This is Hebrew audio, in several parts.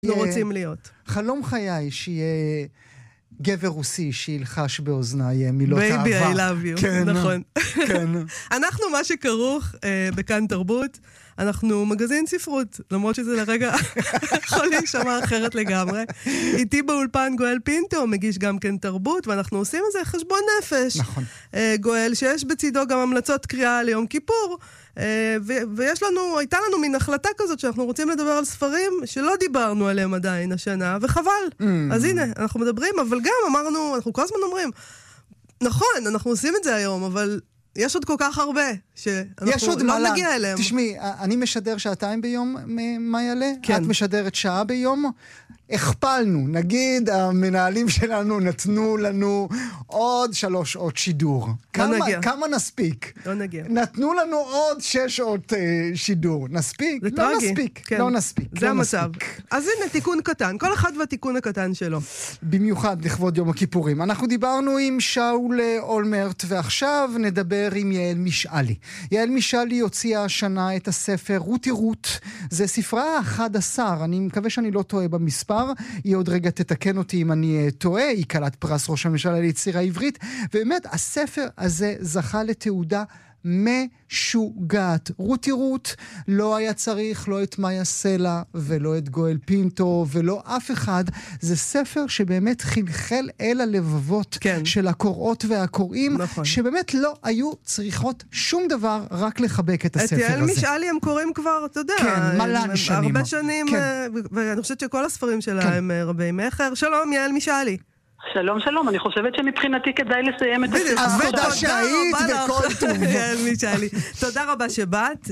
לא רוצים להיות. חלום חיי שיהיה גבר רוסי שילחש באוזניי מילות אהבה. Baby, I love you. כן, נכון. כן. אנחנו מה שכרוך בכאן תרבות, אנחנו מגזין ספרות, למרות שזה לרגע יכול להישמע אחרת לגמרי. איתי באולפן גואל פינטו, מגיש גם כן תרבות, ואנחנו עושים איזה חשבון נפש. נכון. גואל, שיש בצידו גם המלצות קריאה ליום כיפור, הייתה לנו מין החלטה כזאת שאנחנו רוצים לדבר על ספרים שלא דיברנו עליהם עדיין השנה, וחבל. אז הנה, אנחנו מדברים, אבל גם אמרנו, אנחנו כל הזמן אומרים, נכון, אנחנו עושים את זה היום, אבל יש עוד כל כך הרבה שאנחנו לא נגיע אליהם. תשמעי, אני משדר 2 ביום, מה יעלה? כן. את משדרת שעה ביום? הכפלנו, נגיד המנהלים שלנו נתנו לנו עוד 3 שעות שידור. כמה נספיק? לא נגיע. נתנו לנו עוד 6 שעות שידור. נספיק? לא נספיק. כן. לא נספיק. זה המצב. אז הנה, תיקון קטן. כל אחד והתיקון הקטן שלו. במיוחד לכבוד יום הכיפורים. אנחנו דיברנו עם שאול אולמרט, ועכשיו נדבר עם יעל משאלי. יעל משאלי הוציאה השנה את הספר רותי רות. זה ספרה 11, אני מקווה שאני לא טועה במספר. היא עוד רגע תתקן אותי אם אני טועה, היא קלת פרס ראש הממשלה ליצירה עברית, ובאמת הספר הזה זכה לתעודה משוגעת. רותי רות לא היה צריך לא את מאיה סלע ולא את גואל פינטו ולא אף אחד. זה ספר שבאמת חלחל אל הלבבות של הקוראות והקוראים, נכון. שבאמת לא היו צריכות שום דבר, רק לחבק את הספר הזה. את יעל משאלי הם קוראים כבר, אתה יודע, כן, מלא שנים. הרבה שנים, כן. ואני חושבת שכל הספרים שלה כן. הם רבי מחר. שלום, יעל משאלי. שלום, שלום. אני חושבת שמבחינתי כדאי לסיים את הספר. אז תודה שהיית וכל טוב. יעל משאלי. תודה רבה שבאת.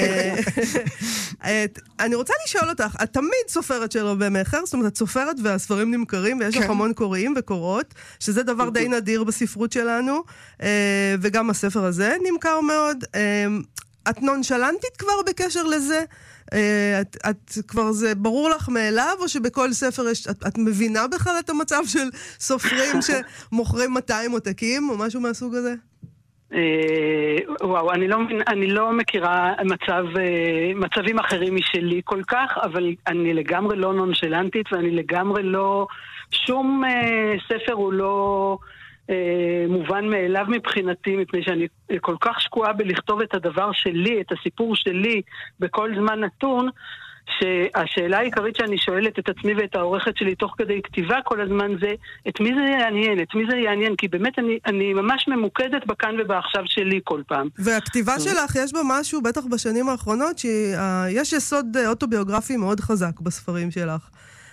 אני רוצה לשאול אותך, את תמיד סופרת של רבי מחר, זאת אומרת, את סופרת והספרים נמכרים, ויש לך המון קוראים וקוראות, שזה דבר די נדיר בספרות שלנו, וגם הספר הזה נמכר מאוד. את נונשלנטית כבר בקשר לזה? את כבר זה ברור לך מאליו, או שבכל ספר את מבינה בכלל את המצב של סופרים שמוכרים 200 עותקים או משהו מהסוג הזה? וואו, אני לא מכירה מצבים אחרים משלי כל כך, אבל אני לגמרי לא נונשלנטית, ואני לגמרי לא, שום ספר הוא לא מובן מאליו מבחינתי, מפני שאני כל כך שקועה בלכתוב את הדבר שלי, את הסיפור שלי בכל זמן נתון, שהשאלה העיקרית שאני שואלת את עצמי ואת העורכת שלי תוך כדי כתיבה כל הזמן זה, את מי זה יעניין? את מי זה יעניין? כי באמת אני ממש ממוקדת בכאן ובעכשיו שלי כל פעם. והכתיבה שלך יש בה משהו, בטח בשנים האחרונות, שיש יסוד אוטוביוגרפי מאוד חזק בספרים שלך.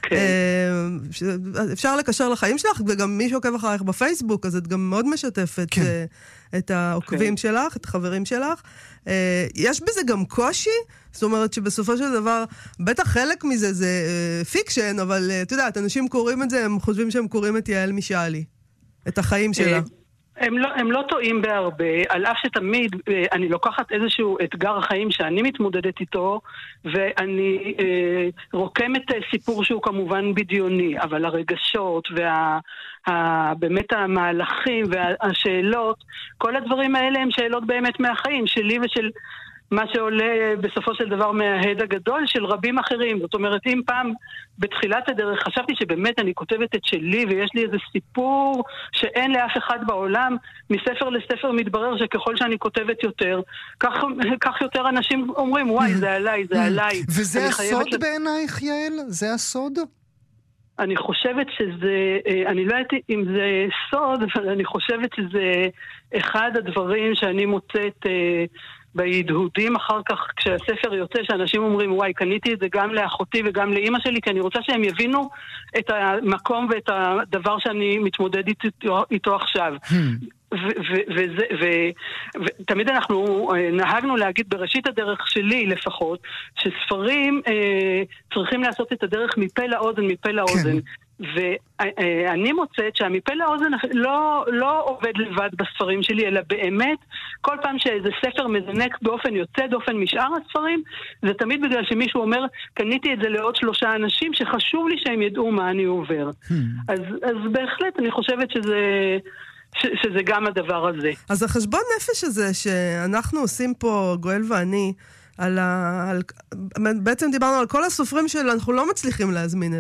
אפשר לקשר לחיים שלך, וגם מי שעוקב אחריך בפייסבוק, אז את גם מאוד משתפת את העוקבים שלך, את החברים שלך. יש בזה גם קושי? זאת אומרת שבסופו של דבר, בטח חלק מזה זה פיקשן, אבל אתה יודעת, אנשים קוראים את זה, הם חושבים שהם קוראים את יעל משאלי, את החיים שלה. הם לא טועים בהרבה, על אף שתמיד אני לוקחת איזשהו אתגר החיים שאני מתמודדת איתו, ואני רוקמת סיפור שהוא כמובן בדיוני, אבל הרגשות באמת המהלכים והשאלות, כל הדברים האלה הם שאלות באמת מהחיים שלי ושל מה שעולה בסופו של דבר מההד הגדול של רבים אחרים. זאת אומרת, אם פעם בתחילת הדרך חשבתי שבאמת אני כותבת את שלי ויש לי איזה סיפור שאין לאף אחד בעולם, מספר לספר מתברר שככל שאני כותבת יותר, כך יותר אנשים אומרים, וואי, זה עליי, זה עליי. וזה הסוד בעינייך, יעל? זה הסוד? אני חושבת שזה, אני לא יודעת אם זה סוד, אבל אני חושבת שזה אחד הדברים שאני מוצאת בהדהודים אחר כך כשהספר יוצא, שאנשים אומרים, וואי, קניתי את זה גם לאחותי וגם לאמא שלי, כי אני רוצה שהם יבינו את המקום ואת הדבר שאני מתמודד איתו עכשיו. ותמיד אנחנו נהגנו להגיד בראשית הדרך שלי לפחות, שספרים צריכים לעשות את הדרך מפה לאוזן, מפה לאוזן. ואני מוצאת שהמפה לאוזן לא עובד לבד בספרים שלי, אלא באמת כל פעם שאיזה ספר מזנק באופן יוצא דופן משאר הספרים, זה תמיד בגלל שמישהו אומר, קניתי את זה לעוד 3 אנשים שחשוב לי שהם ידעו מה אני עובר. אז בהחלט אני חושבת שזה גם הדבר הזה. אז החשבון נפש הזה שאנחנו עושים פה, גואל ואני, בעצם דיברנו על כל הסופרים שאנחנו לא מצליחים להזמין